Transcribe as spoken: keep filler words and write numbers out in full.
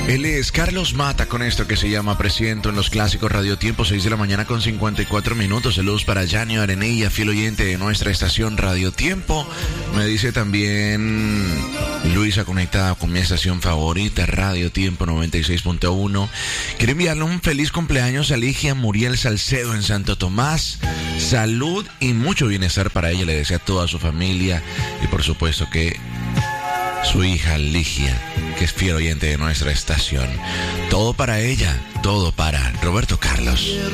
Él es Carlos Mata con esto que se llama Presiento en los clásicos Radio Tiempo, seis de la mañana con cincuenta y cuatro minutos. Saludos para Yanio Arenilla, fiel oyente de nuestra estación Radio Tiempo. Me dice también Luisa, conectada con mi estación favorita, Radio Tiempo noventa y seis punto uno. Quiero enviarle un feliz cumpleaños a Ligia Muriel Salcedo en Santo Tomás. Salud y mucho bienestar para ella. Le desea a toda su familia y por supuesto que su hija Ligia, que es fiel oyente de nuestra estación. Todo para ella, todo para Roberto Carlos.